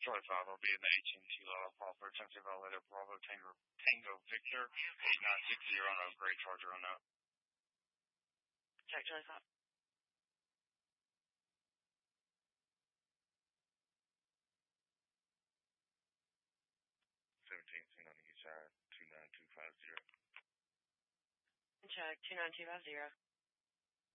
Charlie 5 will be in the 18 Kilo Alpha Tennessee Valley Bravo Tango Victor 8960 on a Great Charger on that. Check Charlie 5. 17 on the east side, 29250. Check 29250.